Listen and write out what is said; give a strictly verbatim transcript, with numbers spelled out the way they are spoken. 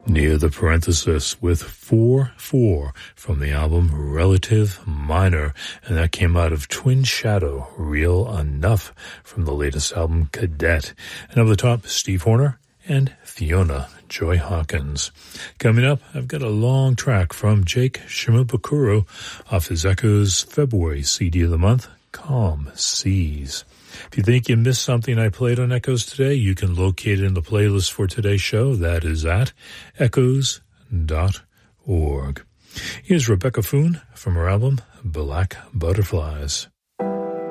Near the Parenthesis with four four from the album Relative Minor, and that came out of Twin Shadow, Real Enough, from the latest album Cadet. And over the top, Steve Horner and Fiona Joy Hawkins. Coming up, I've got a long track from Jake Shimabukuro off his Echoes February C D of the month, Calm Seas. If you think you missed something I played on Echoes today, you can locate it in the playlist for today's show. That is at echoes dot org. Here's Rebecca Foon from her album Black Butterflies.